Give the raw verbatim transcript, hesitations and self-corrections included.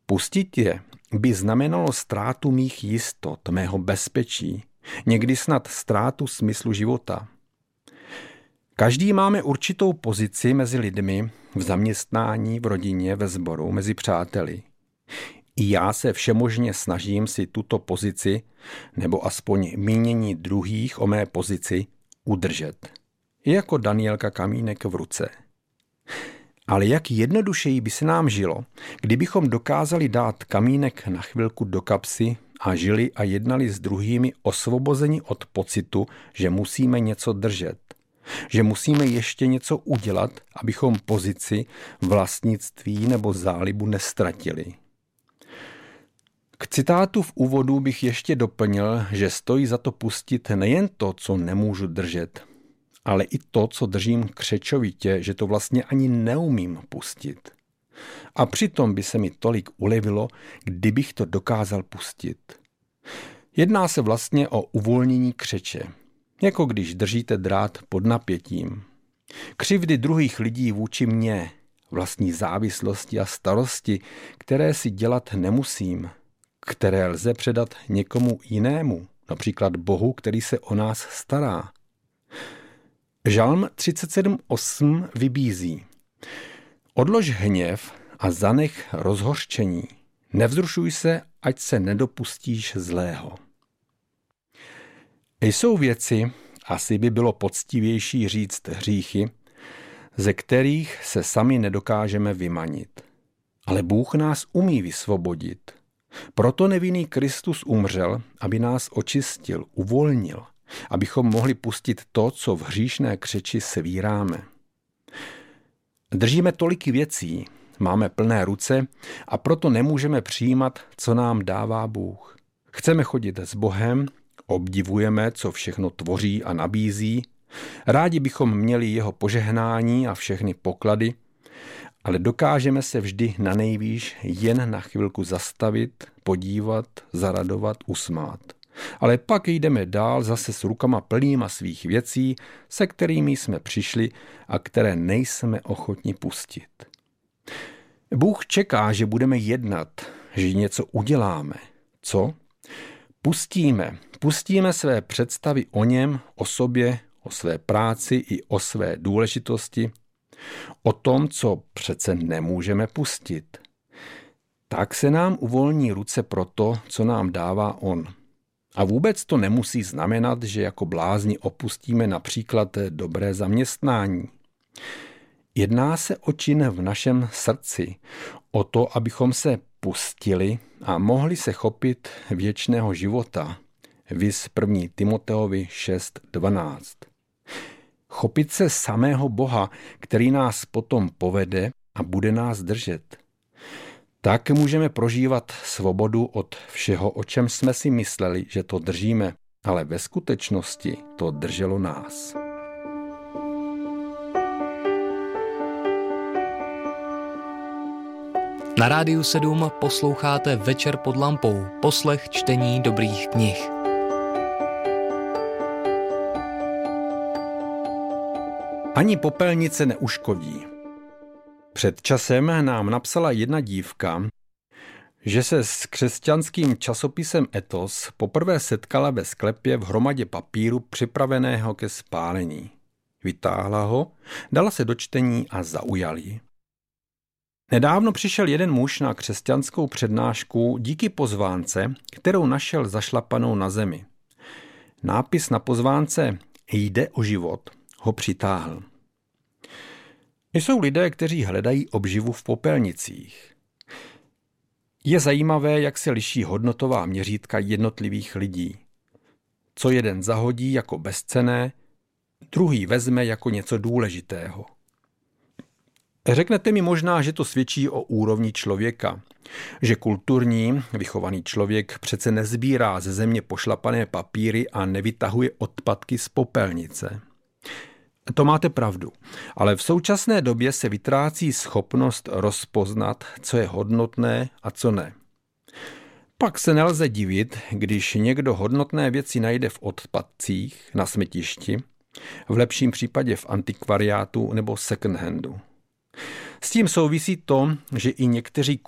Pustit je by znamenalo ztrátu mých jistot, mého bezpečí, někdy snad ztrátu smyslu života. Každý máme určitou pozici mezi lidmi, v zaměstnání, v rodině, ve sboru, mezi přáteli. I já se všemožně snažím si tuto pozici, nebo aspoň mínění druhých o mé pozici, udržet. Jako Danielka kamínek v ruce. Ale jak jednodušeji by se nám žilo, kdybychom dokázali dát kamínek na chvilku do kapsy a žili a jednali s druhými osvobozeni od pocitu, že musíme něco držet. Že musíme ještě něco udělat, abychom pozici, vlastnictví nebo zálibu nestratili. K citátu v úvodu bych ještě doplnil, že stojí za to pustit nejen to, co nemůžu držet, ale i to, co držím křečovitě, že to vlastně ani neumím pustit. A přitom by se mi tolik ulevilo, kdybych to dokázal pustit. Jedná se vlastně o uvolnění křeče, jako když držíte drát pod napětím. Křivdy druhých lidí vůči mně, vlastní závislosti a starosti, které si dělat nemusím, které lze předat někomu jinému, například Bohu, který se o nás stará. Žalm třicet sedm osm vybízí: Odlož hněv a zanech rozhořčení. Nevzrušuj se, ať se nedopustíš zlého. Jsou věci, asi by bylo poctivější říct hříchy, ze kterých se sami nedokážeme vymanit. Ale Bůh nás umí vysvobodit. Proto nevinný Kristus umřel, aby nás očistil, uvolnil, abychom mohli pustit to, co v hříšné křeči svíráme. Držíme tolik věcí, máme plné ruce a proto nemůžeme přijímat, co nám dává Bůh. Chceme chodit s Bohem, obdivujeme, co všechno tvoří a nabízí, rádi bychom měli jeho požehnání a všechny poklady, ale dokážeme se vždy na nejvýš jen na chvilku zastavit, podívat, zaradovat, usmát. Ale pak jdeme dál zase s rukama plnýma svých věcí, se kterými jsme přišli a které nejsme ochotni pustit. Bůh čeká, že budeme jednat, že něco uděláme. Co? Pustíme. Pustíme své představy o něm, o sobě, o své práci i o své důležitosti, o tom, co přece nemůžeme pustit. Tak se nám uvolní ruce pro to, co nám dává on. A vůbec to nemusí znamenat, že jako blázni opustíme například dobré zaměstnání. Jedná se o čin v našem srdci, o to, abychom se pustili a mohli se chopit věčného života. Vis první Timoteovi šest dvanáct. Chopit se samého Boha, který nás potom povede a bude nás držet. Tak můžeme prožívat svobodu od všeho, o čem jsme si mysleli, že to držíme, ale ve skutečnosti to drželo nás. Na Rádiu sedm posloucháte Večer pod lampou, poslech čtení dobrých knih. Ani popelnice neuškodí. Před časem nám napsala jedna dívka, že se s křesťanským časopisem Etos poprvé setkala ve sklepě v hromadě papíru připraveného ke spálení. Vytáhla ho, dala se do čtení a zaujal ji. Nedávno přišel jeden muž na křesťanskou přednášku díky pozvánce, kterou našel zašlapanou na zemi. Nápis na pozvánce Jde o život ho přitáhl. Jsou lidé, kteří hledají obživu v popelnicích. Je zajímavé, jak se liší hodnotová měřítka jednotlivých lidí. Co jeden zahodí jako bezcenné, druhý vezme jako něco důležitého. Řeknete mi možná, že to svědčí o úrovni člověka, že kulturní, vychovaný člověk přece nezbírá ze země pošlapané papíry a nevytahuje odpadky z popelnice. To máte pravdu, ale v současné době se vytrácí schopnost rozpoznat, co je hodnotné a co ne. Pak se nelze divit, když někdo hodnotné věci najde v odpadcích, na smetišti, v lepším případě v antikvariátu nebo second handu. S tím souvisí to, že i někteří